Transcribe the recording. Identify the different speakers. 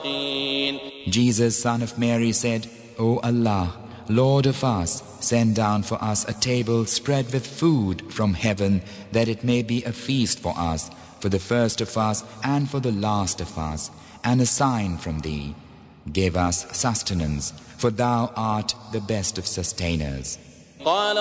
Speaker 1: Jesus, son of Mary, said, O Allah, Lord of us, send down for us a table spread with food from heaven, that it may be a feast for us, for the first of us and for the last of us, and a sign from thee. Give us sustenance, for thou art the best of sustainers.